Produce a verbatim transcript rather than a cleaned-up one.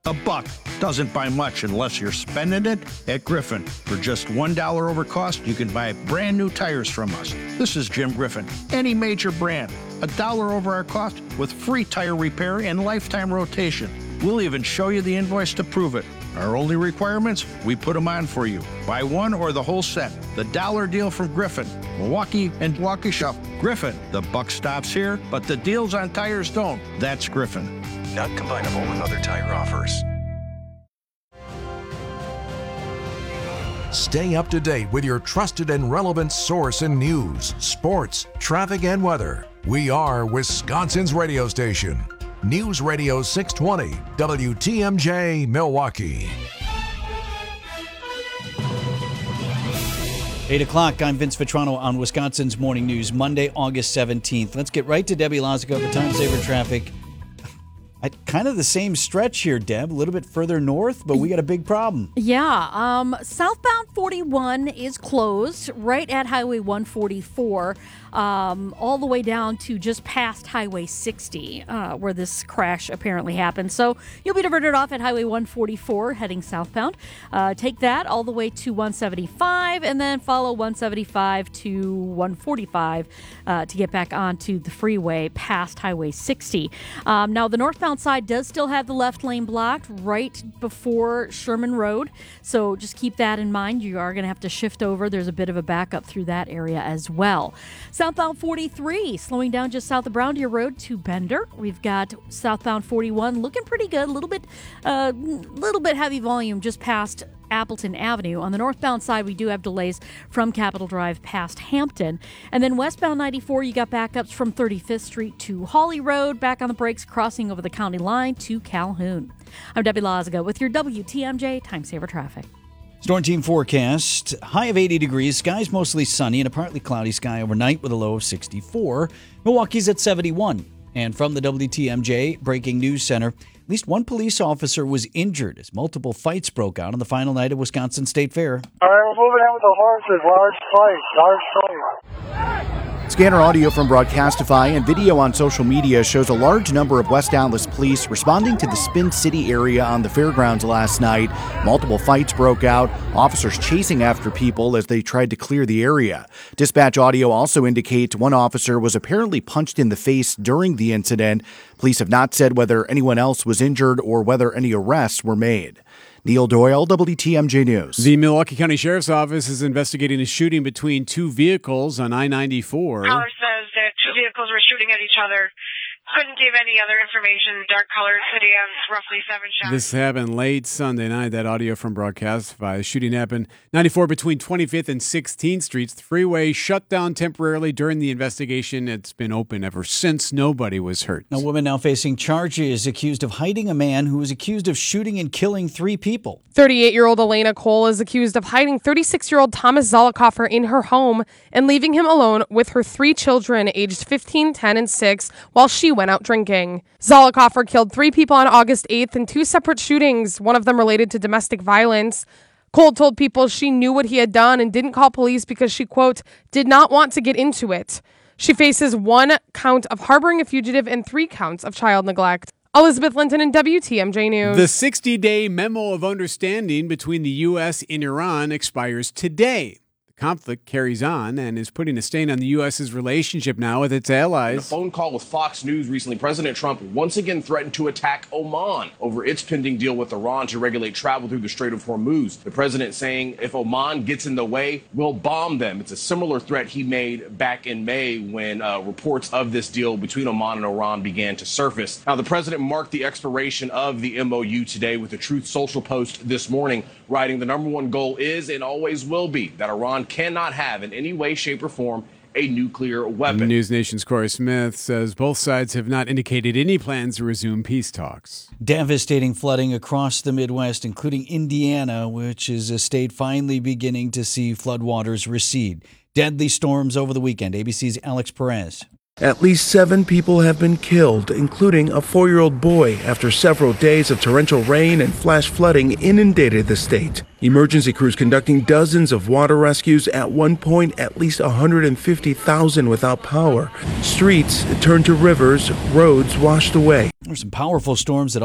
A buck doesn't buy much unless you're spending it at Griffin. For just one dollar over cost, you can buy brand new tires from us. This is Jim Griffin. Any major brand, a dollar over our cost with free tire repair and lifetime rotation. We'll even show you the invoice to prove it. Our only requirements, we put them on for you. Buy one or the whole set. The dollar deal from Griffin. Milwaukee and Waukesha. Griffin. The buck stops here, but the deals on tires don't. That's Griffin. Not combinable with other tire offers. Stay up to date with your trusted and relevant source in news, sports, traffic, and weather. We are Wisconsin's radio station. News Radio six twenty, W T M J, Milwaukee. eight o'clock, I'm Vince Vitrano on Wisconsin's Morning News, Monday, August seventeenth. Let's get right to Debbie Lazico for Time Saver Traffic. At kind of the same stretch here, Deb, a little bit further north, but we got a big problem. Yeah, um, southbound forty-one is closed right at Highway one forty-four, um, all the way down to just past Highway sixty, uh, where this crash apparently happened. So you'll be diverted off at Highway one forty-four, heading southbound. Uh, take that all the way to one seventy-five, and then follow one seventy-five to one forty-five uh, to get back onto the freeway past Highway sixty. Um, now, the northbound side does still have the left lane blocked right before Sherman Road, so just keep that in mind. You are going to have to shift over. There's a bit of a backup through that area as well. Southbound forty-three slowing down just south of Brown Deer Road to Bender. We've got southbound forty-one looking pretty good, a little bit uh, little bit heavy volume just past Appleton Avenue. On the northbound side, we do have delays from Capitol Drive past Hampton. And then westbound ninety-four, you got backups from thirty-fifth Street to Hawley Road, back on the brakes, crossing over the county line to Calhoun. I'm Debbie Lazico with your W T M J Time Saver Traffic. Storm team forecast, high of eighty degrees, skies mostly sunny and a partly cloudy sky overnight with a low of sixty-four. Milwaukee's at seventy-one. And from the W T M J Breaking News Center, at least one police officer was injured as multiple fights broke out on the final night of Wisconsin State Fair. All right, we're moving in with the horses. Large fight, large fight. Scanner audio from Broadcastify and video on social media shows a large number of West Allis police responding to the Spin City area on the fairgrounds last night. Multiple fights broke out, officers chasing after people as they tried to clear the area. Dispatch audio also indicates one officer was apparently punched in the face during the incident. Police have not said whether anyone else was injured or whether any arrests were made. Neil Doyle, W T M J News. The Milwaukee County Sheriff's Office is investigating a shooting between two vehicles on I ninety-four. Caller says that two vehicles were shooting at each other. Couldn't give any other information. Dark colored city of roughly seven shots. This happened late Sunday night. That audio from Broadcastify. The shooting happened ninety-four between twenty-fifth and sixteenth Streets. The freeway shut down temporarily during the investigation. It's been open ever since. Nobody was hurt. A woman now facing charges accused of hiding a man who was accused of shooting and killing three people. thirty-eight-year-old Elena Cole is accused of hiding thirty-six-year-old Thomas Zollicoffer in her home and leaving him alone with her three children aged fifteen, ten, and six while she went out drinking. Zollicoffer killed three people on August eighth in two separate shootings, one of them related to domestic violence. Cole told people she knew what he had done and didn't call police because she, quote, did not want to get into it. She faces one count of harboring a fugitive and three counts of child neglect. Elizabeth Linton in W T M J News. The sixty-day memo of understanding between the U S and Iran expires today. The conflict carries on and is putting a stain on the U S's relationship now with its allies. In a phone call with Fox News recently, President Trump once again threatened to attack Oman over its pending deal with Iran to regulate travel through the Strait of Hormuz. The president saying if Oman gets in the way, we'll bomb them. It's a similar threat he made back in May when uh, reports of this deal between Oman and Iran began to surface. Now, the president marked the expiration of the M O U today with a Truth Social post this morning, writing the number one goal is and always will be that Iran cannot have in any way, shape, or form a nuclear weapon. News Nation's Corey Smith says both sides have not indicated any plans to resume peace talks. Devastating flooding across the Midwest, including Indiana, which is a state finally beginning to see floodwaters recede. Deadly storms over the weekend. A B C's Alex Perez. At least seven people have been killed, including a four-year-old boy, after several days of torrential rain and flash flooding inundated the state. Emergency crews conducting dozens of water rescues. At one point, at least one hundred fifty thousand without power. Streets turned to rivers, roads washed away. There's some powerful storms that